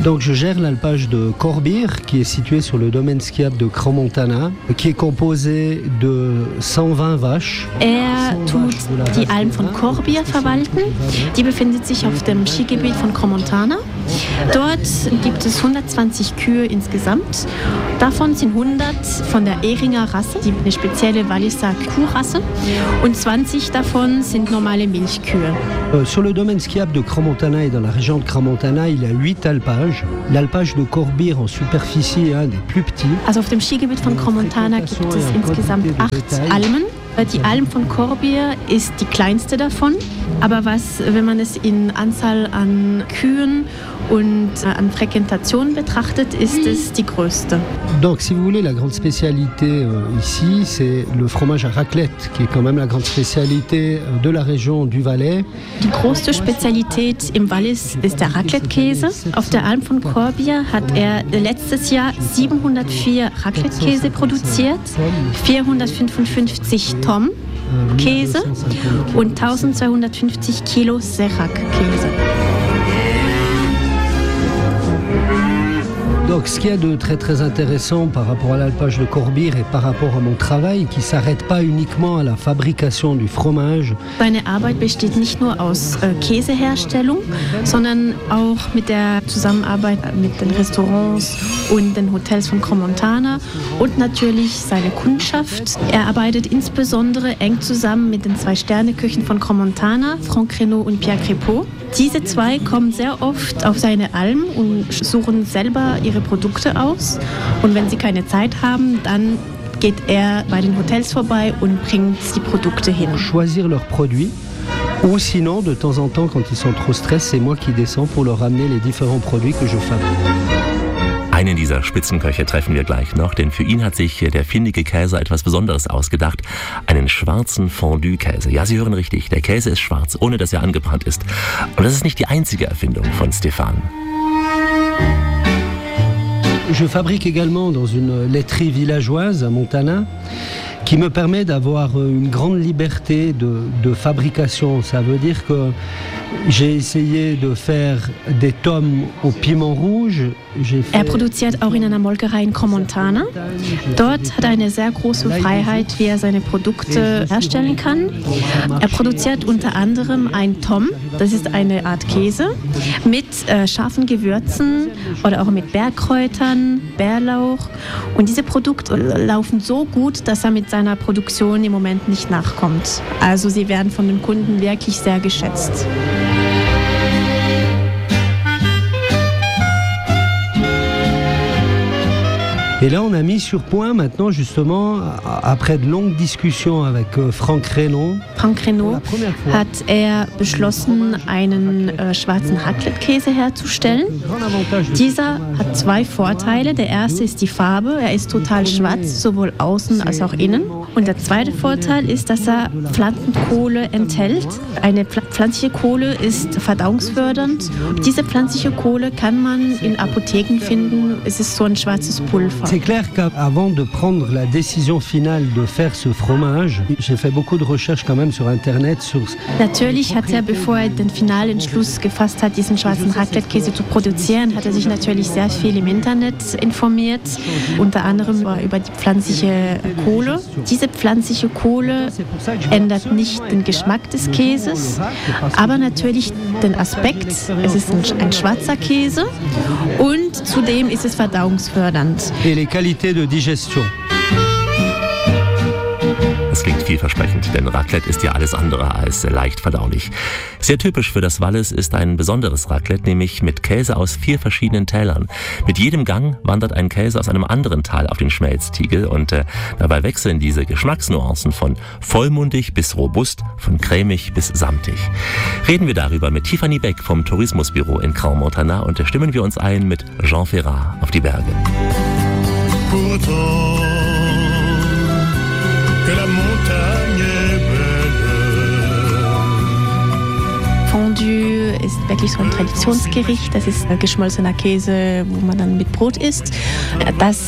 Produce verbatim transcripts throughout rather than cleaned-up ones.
Donc je gère l'alpage de Corbières, qui est situé sur le domaine skiable de Crans-Montana, qui est composé de cent vingt vaches. Er tut die Alm von Corbières verwalten. Die befindet sich auf dem Skigebiet von Crans-Montana. Dort gibt es hundertzwanzig Kühe insgesamt. Davon sind hundert von der Ehringer Rasse, die eine spezielle Walliser Kuhrasse, und zwanzig davon sind normale Milchkühe. Euh, sur le domaine skiable de Crans-Montana et dans la région de Crans-Montana, il y a huit alpages. L'alpage de Corbières en superficie est un des plus petits. Also auf dem Skigebiet von Crans-Montana gibt es insgesamt acht Almen. Die Alm von Corbières ist die kleinste davon, aber was, wenn man es in Anzahl an Kühen und an Frequentation betrachtet, ist es die größte. Donc, si vous voulez, la grande spécialité euh, ici, c'est le fromage à raclette, qui est quand même la grande spécialité de la région du Valais. Die größte Spezialität im Wallis ist der Raclette-Käse. Auf der Alm von Corbières hat er letztes Jahr siebenhundertvier Raclette-Käse produziert, vierhundertfünfundfünfzig Tonnen Käse und eintausendzweihundertfünfzig Kilo Serac-Käse. Donc, ce qu'il y a de très très intéressant par rapport à l'alpage de Corbières et par rapport à mon travail, qui ne s'arrête pas uniquement à la fabrication du fromage. Seine Arbeit besteht nicht nur aus äh, Käseherstellung, sondern auch mit der Zusammenarbeit mit den Restaurants und den Hotels von Crans-Montana und natürlich seine Kundschaft. Er arbeitet insbesondere eng zusammen mit den zwei Sterneköchen von Crans-Montana, Franck Reynaud und Pierre Crépeau. Diese zwei kommen sehr oft auf seine Alm und suchen selber ihre Produkte aus. Und wenn sie keine Zeit haben, dann geht er bei den Hotels vorbei und bringt die Produkte hin. Choisir leurs produits. Ou sinon, de temps en temps, quand ils sont trop stressés, c'est moi qui descends pour leur amener les différents produits que je fabrique. Einen dieser Spitzenköche treffen wir gleich noch, denn für ihn hat sich der findige Käser etwas Besonderes ausgedacht. Einen schwarzen Fondue-Käse. Ja, Sie hören richtig, der Käse ist schwarz, ohne dass er angebrannt ist. Und das ist nicht die einzige Erfindung von Stéphane. Je fabrique également dans une laiterie villageoise à Montana, qui me permet d'avoir une grande liberté de, de fabrication. Ça veut dire que j'ai essayé de faire des tomes au piment rouge. Er produziert auch in einer Molkerei in Crans-Montana. Dort hat er eine sehr große Freiheit, wie er seine Produkte herstellen kann. Er produziert unter anderem ein Tom, das ist eine Art Käse, mit äh, scharfen Gewürzen oder auch mit Bergkräutern, Bärlauch. Und diese Produkte laufen so gut, dass er mit seiner Produktion im Moment nicht nachkommt. Also sie werden von den Kunden wirklich sehr geschätzt. Et là, on a mis sur point maintenant, justement, après de longues discussions avec Franck Reynaud. Franck Reynaud hat er beschlossen, einen äh, schwarzen Raclette-Käse herzustellen. Dieser hat zwei Vorteile. Der erste ist die Farbe. Er ist total schwarz, sowohl außen als auch innen. Und der zweite Vorteil ist, dass er Pflanzenkohle enthält. Eine pflanzliche Kohle ist verdauungsfördernd. Diese pflanzliche Kohle kann man in Apotheken finden. Es ist so ein schwarzes Pulver. C'est clair qu'avant de prendre la décision finale de faire ce fromage, j'ai fait beaucoup de recherches quand même sur Internet. Sur natürlich hat er, bevor er den finalen Entschluss gefasst hat, diesen schwarzen Raclette-Käse zu produzieren, hat er sich natürlich sehr viel im Internet informiert, unter anderem über die pflanzliche Kohle. Diese pflanzliche Kohle ändert nicht den Geschmack des Käses, aber natürlich den Aspekt. Es ist ein, ein schwarzer Käse und zudem ist es verdauungsfördernd. Et les qualités de digestion. Das klingt vielversprechend, denn Raclette ist ja alles andere als leicht verdaulich. Sehr typisch für das Wallis ist ein besonderes Raclette, nämlich mit Käse aus vier verschiedenen Tälern. Mit jedem Gang wandert ein Käse aus einem anderen Tal auf den Schmelztiegel und äh, dabei wechseln diese Geschmacksnuancen von vollmundig bis robust, von cremig bis samtig. Reden wir darüber mit Tiffany Beck vom Tourismusbüro in Crans-Montana und äh, stimmen wir uns ein mit Jean Ferrat auf die Berge. Pourtant que la montagne est belle. Fondue ist wirklich so ein Traditionsgericht. Das ist geschmolzener Käse, wo man dann mit Brot isst. Das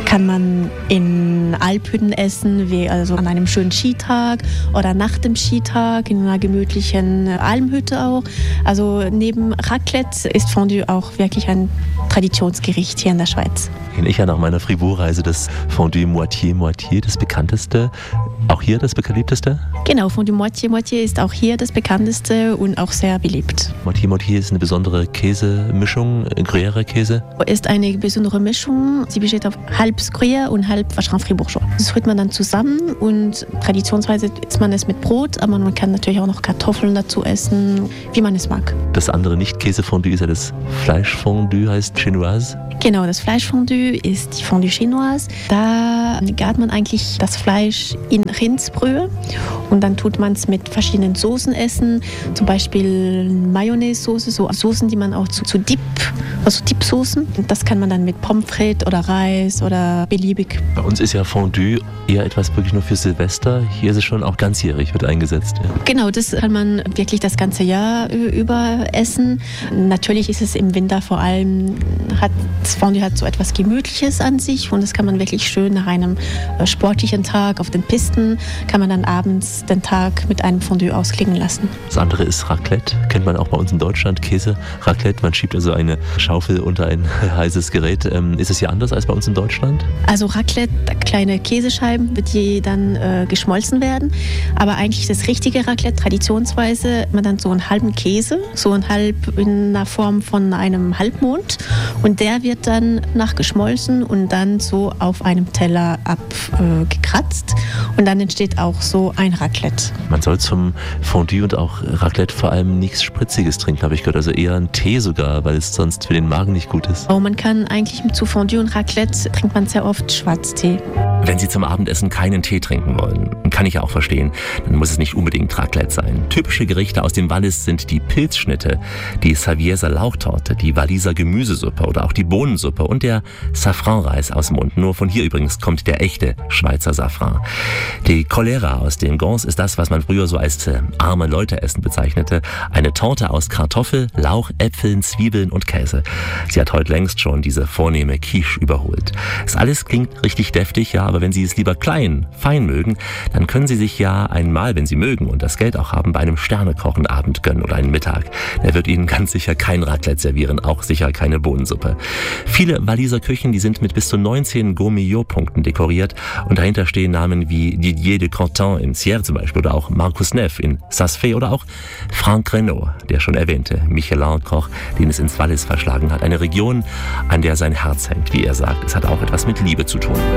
kann man in Alphütten essen, wie also an einem schönen Skitag oder nach dem Skitag in einer gemütlichen Almhütte auch. Also neben Raclette ist Fondue auch wirklich ein Traditionsgericht hier in der Schweiz. Kenne ich ja nach meiner Fribourg-Reise das Fondue Moitié-Moitié, das bekannteste. Auch hier das beliebteste? Genau, Fondue Moitié-Moitié ist auch hier das bekannteste und auch sehr beliebt. Moitié-Moitié ist eine besondere Käsemischung, Gruyère-Käse? Ist eine besondere Mischung. Sie besteht auf halb Gruyère und halb Vacherin Fribourgeois. Das rührt man dann zusammen und traditionsweise isst man es mit Brot, aber man kann natürlich auch noch Kartoffeln dazu essen, wie man es mag. Das andere Nicht-Käsefondue ist ja das Fleischfondue, heißt Chinoise? Genau, das Fleischfondue ist die Fondue Chinoise. Da gart man eigentlich das Fleisch in Rindsbrühe und dann tut man es mit verschiedenen Soßen essen, zum Beispiel Mayonnaise-Soße, so Soßen, die man auch zu, zu Dip, also Dip-Soßen. Das kann man dann mit Pommes frites oder Reis oder beliebig. Bei uns ist ja Fondue eher etwas wirklich nur für Silvester. Hier ist es schon auch ganzjährig, wird eingesetzt. Ja. Genau, das kann man wirklich das ganze Jahr über essen. Natürlich ist es im Winter vor allem, hat das Fondue hat so etwas Gemütliches an sich und das kann man wirklich schön nach einem sportlichen Tag auf den Pisten, kann man dann abends den Tag mit einem Fondue ausklingen lassen. Das andere ist Raclette, kennt man auch bei uns in Deutschland, Käse, Raclette, man schiebt also eine Schaufel unter ein heißes Gerät. Ist es hier anders als bei uns in Deutschland? Also Raclette, kleine Käsescheiben, die dann äh, geschmolzen werden, aber eigentlich das richtige Raclette, traditionsweise, man dann so einen halben Käse, so ein halb in der Form von einem Halbmond und der wird dann nachgeschmolzen und dann so auf einem Teller abgekratzt äh, und dann entsteht auch so ein Raclette. Man soll zum Fondue und auch Raclette vor allem nichts Spritziges trinken, habe ich gehört, also eher einen Tee sogar, weil es sonst für den Magen nicht gut ist. Oh, man kann eigentlich zu Fondue und Raclette trinkt man sehr oft Schwarztee. Wenn Sie zum Abendessen keinen Tee trinken wollen, kann ich ja auch verstehen, dann muss es nicht unbedingt Raclette sein. Typische Gerichte aus dem Wallis sind die Pilzschnitte, die Savieser Lauchtorte, die Walliser Gemüsesuppe oder auch die Bohnensuppe und der Safranreis aus Mund. Nur von hier übrigens kommt der echte Schweizer Safran. Die Cholera aus dem Gons ist das, was man früher so als äh, arme Leute-Essen bezeichnete. Eine Torte aus Kartoffel, Lauch, Äpfeln, Zwiebeln und Käse. Sie hat heute längst schon diese vornehme Quiche überholt. Das alles klingt richtig deftig, ja, aber wenn Sie es lieber klein, fein mögen, dann können Sie sich ja einmal, wenn Sie mögen und das Geld auch haben, bei einem Sternekochen Abend gönnen oder einen Mittag. Der wird Ihnen ganz sicher kein Raclette servieren, auch sicher keine Bohnensuppe. Viele Walliser Küchen, die sind mit bis zu neunzehn Gourmillot-Punkten dekoriert und dahinter stehen Namen wie Didier de Courtin in Sierre zum Beispiel oder auch Marcus Neff in Saas-Fee oder auch Franck Renaud, der schon erwähnte Michelin-Koch, den es ins Wallis verschlagen hat. Eine Region, an der sein Herz hängt, wie er sagt. Es hat auch etwas mit Liebe zu tun.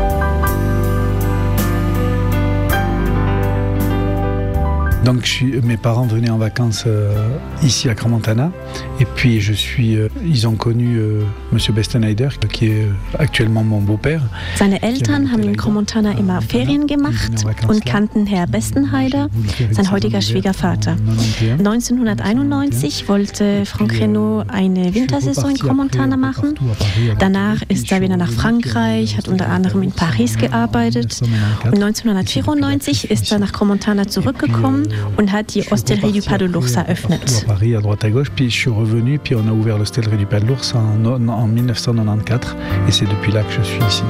Donc je suis, mes parents venaient en vacances euh, ici à Crans-Montana et puis je suis, euh, ils ont connu euh, Monsieur Bestenheider, qui est actuellement mon beau-père. Seine Eltern haben in Crans-Montana immer Ferien gemacht und kannten Herr Bestenheider, sein heutiger Schwiegervater. neunzehnhunderteinundneunzig wollte Franck Renaud eine Wintersaison in Crans-Montana machen. Danach ist er wieder nach Frankreich, hat unter anderem in Paris gearbeitet und neunzehnhundertvierundneunzzig ist er nach Crans-Montana zurückgekommen und hat die Hostellerie du Pas de l'Ours eröffnet. Paris à droite à gauche, puis je suis revenu, puis on a ouvert l'Hostellerie du Pas de l'Ours en, en mille neuf cent quatre-vingt-quatorze et c'est depuis là que je suis ici.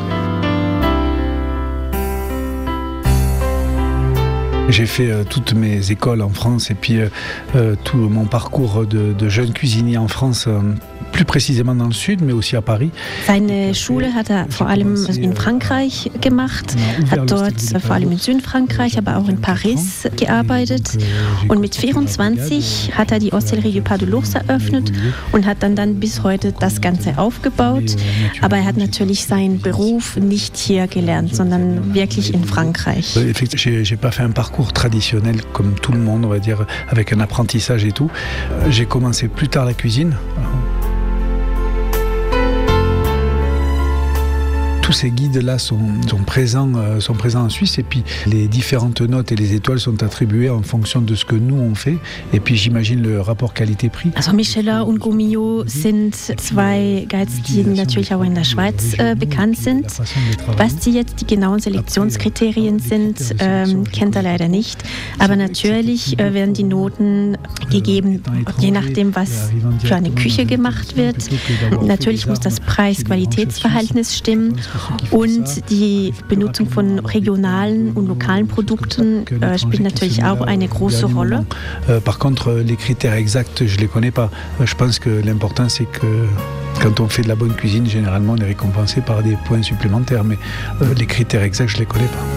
J'ai fait euh, toutes mes écoles en France et puis euh, tout mon parcours de, de jeune cuisinier en France, euh, plus précisément dans le Sud, mais aussi à Paris. Seine Schule hat er vor allem in Frankreich gemacht, hat dort vor allem in Südfrankreich, aber auch in Paris gearbeitet. Und mit vierundzwanzig hat er die Hostellerie du Pas de l'Ours eröffnet und hat dann, dann bis heute das Ganze aufgebaut. Aber er hat natürlich seinen Beruf nicht hier gelernt, sondern wirklich in Frankreich. J'ai pas fait un parcours traditionnel comme tout le monde, on va dire, avec un apprentissage et tout. J'ai commencé plus tard la cuisine. Tous ces guides-là sont, sont, présents, euh, sont présents en Suisse et puis les différentes notes et les étoiles sont attribuées en fonction de ce que nous on fait et puis j'imagine le rapport Qualité-Prix. Also Michelin und Gourmillot sind zwei Guides, die natürlich auch in der Schweiz äh, bekannt sind. Was die jetzt die genauen Selektionskriterien sind, ähm, kennt er leider nicht. Aber natürlich äh, werden die Noten gegeben, je nachdem, was für eine Küche gemacht wird. Natürlich muss das Preis-Qualitätsverhältnis stimmen. Und die Benutzung von regionalen und lokalen Produkten äh, spielt natürlich auch eine große Rolle. Par contre, les critères exacts, je les connais pas. Je pense que l'important, c'est que quand on fait de la bonne cuisine, généralement, on est récompensé par des points supplémentaires. Mais euh, les critères exacts, je les connais pas.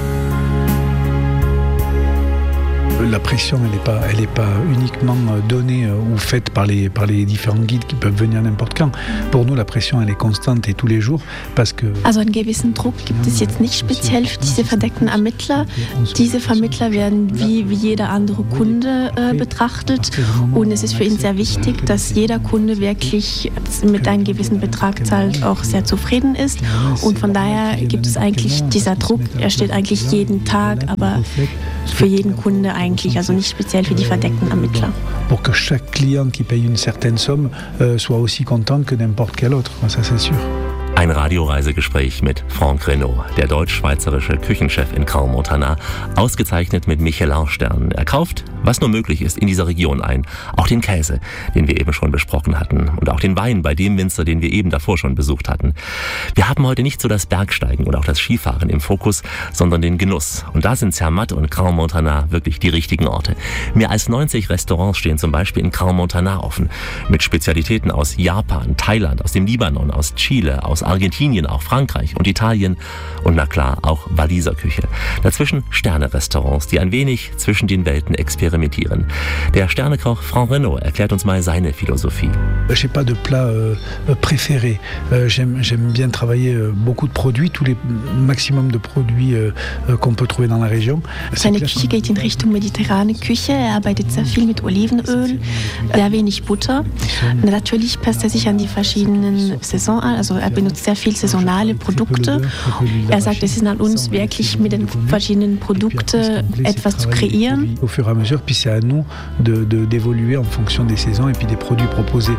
La pression, elle n'est pas, elle est pas uniquement donnée ou faite par les, par les différents guides qui peuvent venir n'importe quand. Pour nous, la pression, elle est constante et tous les jours, parce que... Also einen gewissen Druck gibt es jetzt nicht speziell für diese verdeckten Ermittler. Diese Vermittler werden wie, wie jeder andere Kunde äh, betrachtet und es ist für ihn sehr wichtig, dass jeder Kunde wirklich mit einem gewissen Betrag zahlt, auch sehr zufrieden ist und von daher gibt es eigentlich dieser Druck, er steht eigentlich jeden Tag, aber für jeden Kunde eigentlich, also nicht speziell für die verdeckten Ermittler. Pour que chaque client qui paye une certaine somme euh, soit aussi content que n'importe quel autre, ça c'est sûr. Ein Radioreisegespräch mit Franck Reynaud, der deutsch-schweizerische Küchenchef in Crans-Montana, ausgezeichnet mit Michelin-Sternen. Er kauft, was nur möglich ist, in dieser Region ein. Auch den Käse, den wir eben schon besprochen hatten. Und auch den Wein bei dem Winzer, den wir eben davor schon besucht hatten. Wir haben heute nicht so das Bergsteigen oder auch das Skifahren im Fokus, sondern den Genuss. Und da sind Zermatt und Crans-Montana wirklich die richtigen Orte. Mehr als neunzig Restaurants stehen zum Beispiel in Crans-Montana offen. Mit Spezialitäten aus Japan, Thailand, aus dem Libanon, aus Chile, aus Argentinien, auch Frankreich und Italien und na klar auch Walliser Küche. Dazwischen Sterne-Restaurants, die ein wenig zwischen den Welten experimentieren. Der Sternekoch Franck Reynaud erklärt uns mal seine Philosophie. J'ai pas de plat euh, préféré. Euh, j'aime, j'aime bien travailler euh, beaucoup de produits, tous les maximum de produits euh, qu'on peut trouver dans la région. Seine Küche geht in Richtung mediterrane Küche. Er arbeitet sehr viel mit Olivenöl, sehr wenig Butter. Natürlich passt er sich an die verschiedenen Saisons an, also er benutzt sehr viel saisonale Produkte. Er sagt, es ist an uns wirklich mit den verschiedenen Produkten etwas zu kreieren. Au fur et à mesure, puis c'est à nous de, de, d'évoluer en fonction des saisons et puis des produits proposés.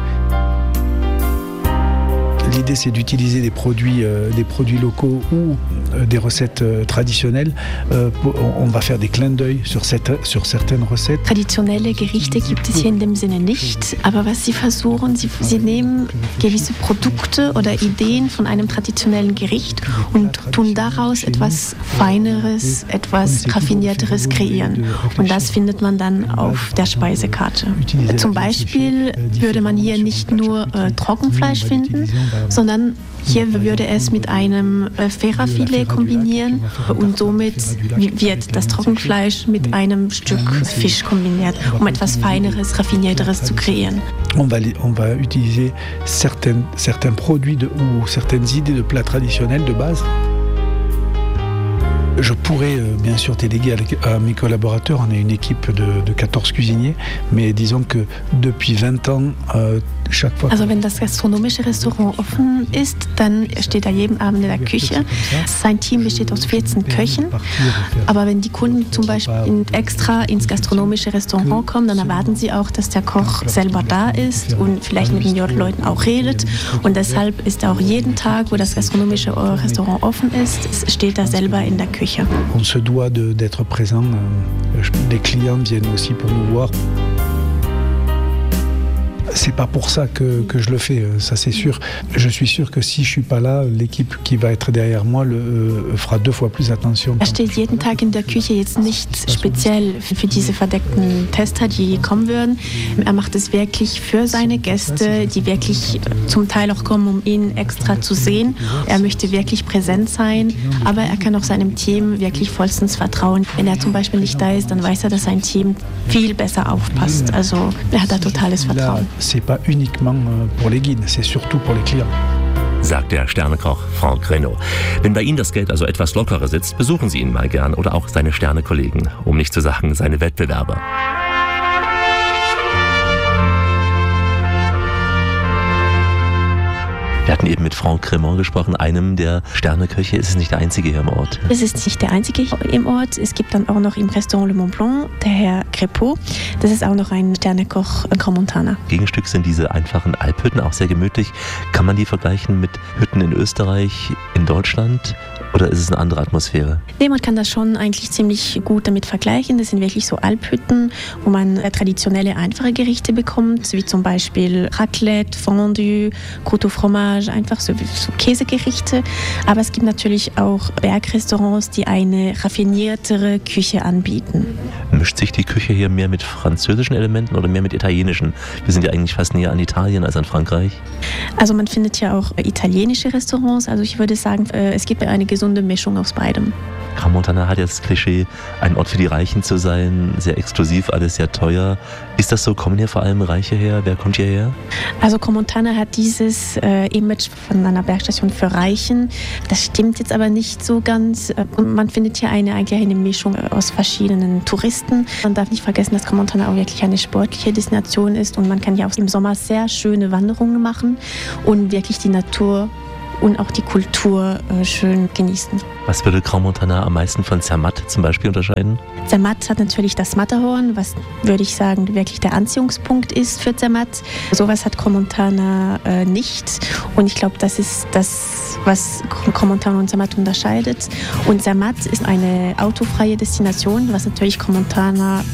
L'idée, c'est d'utiliser des produits, euh, des produits locaux ou euh, des recettes euh, traditionnelles. Euh, on va faire des clins d'œil sur, cette, sur certaines recettes. Traditionelle Gerichte gibt es hier in dem Sinne nicht. Aber was sie versuchen, sie, sie nehmen gewisse Produkte oder Ideen von einem traditionellen Gericht und tun daraus etwas Feineres, etwas Raffinierteres kreieren. Und das findet man dann auf der Speisekarte. Zum Beispiel würde man hier nicht nur äh, Trockenfleisch finden, sondern hier würde es mit einem Fera-Filet kombinieren und somit wird das Trockenfleisch mit einem Stück Fisch kombiniert, um etwas Feineres, Raffinierteres zu kreieren. On va, on va utiliser certains, certains produits de, ou certaines idées de plats traditionnels de base. Je pourrais euh, bien sûr déléguer à, à mes collaborateurs, on est une équipe de, de quatorze cuisiniers, mais disons que depuis vingt ans, euh, chaque fois... Also wenn das gastronomische Restaurant offen ist, dann steht er jeden Abend in der Küche. Sein Team besteht aus vierzehn Köchen, aber wenn die Kunden zum Beispiel extra ins gastronomische Restaurant kommen, dann erwarten sie auch, dass der Koch selber da ist und vielleicht mit den Leuten auch redet und deshalb ist er auch jeden Tag, wo das gastronomische Restaurant offen ist, steht er selber in der Küche. On se doit de, d'être présent. Les clients viennent aussi pour nous voir. C'est pas pour ça que, que je le fais, ça c'est sûr. Je suis sûr que si je suis pas là, l'équipe qui va être derrière moi le, euh, fera deux fois plus attention. Er steht jeden Tag in der Küche, jetzt nicht speziell für diese verdeckten Tester, die kommen würden. Er macht es wirklich für seine Gäste, die wirklich zum Teil auch kommen, um ihn extra zu sehen. Er möchte wirklich präsent sein, aber er kann auch seinem Team wirklich vollstens vertrauen. Wenn er zum Beispiel nicht da ist, dann weiß er, dass sein Team viel besser aufpasst. Also er hat da totales Vertrauen. C'est pas uniquement pour les guides, c'est surtout pour les clients. Sagt der Sternekoch Franck Reynaud. Wenn bei Ihnen das Geld also etwas lockerer sitzt, besuchen Sie ihn mal gern oder auch seine Sternekollegen, um nicht zu sagen seine Wettbewerber. Wir hatten eben mit Franck Reynaud gesprochen, einem der Sterneköche. Ist es nicht der einzige hier im Ort? Es ist nicht der einzige im Ort. Es gibt dann auch noch im Restaurant Le Mont Blanc, der Herr Crépeau. Das ist auch noch ein Sternekoch in Crans-Montana. Gegenstück sind diese einfachen Alphütten, auch sehr gemütlich. Kann man die vergleichen mit Hütten in Österreich, in Deutschland? Oder ist es eine andere Atmosphäre? Nee, man kann das schon eigentlich ziemlich gut damit vergleichen. Das sind wirklich so Alphütten, wo man traditionelle, einfache Gerichte bekommt, wie zum Beispiel Raclette, Fondue, Croûte au fromage, Fromage, einfach so, so Käsegerichte. Aber es gibt natürlich auch Bergrestaurants, die eine raffiniertere Küche anbieten. Mischt sich die Küche hier mehr mit französischen Elementen oder mehr mit italienischen? Wir sind ja eigentlich fast näher an Italien als an Frankreich. Also man findet ja auch italienische Restaurants. Also ich würde sagen, es gibt eine gesunde Mischung aus beidem. Crans-Montana hat ja das Klischee, ein Ort für die Reichen zu sein, sehr exklusiv, alles sehr teuer. Ist das so? Kommen hier vor allem Reiche her? Wer kommt hierher? Also Crans-Montana hat dieses äh, Image von einer Bergstation für Reichen. Das stimmt jetzt aber nicht so ganz. Und man findet hier eine, eigentlich eine Mischung aus verschiedenen Touristen. Man darf nicht vergessen, dass Crans-Montana auch wirklich eine sportliche Destination ist und man kann ja auch im Sommer sehr schöne Wanderungen machen und wirklich die Natur und auch die Kultur äh, schön genießen. Was würde Crans-Montana am meisten von Zermatt zum Beispiel unterscheiden? Zermatt hat natürlich das Matterhorn, was, würde ich sagen, wirklich der Anziehungspunkt ist für Zermatt. Sowas hat Crans-Montana äh, nicht. Und ich glaube, das ist das, was Crans-Montana und Zermatt unterscheidet. Und Zermatt ist eine autofreie Destination, was natürlich Crans-Montana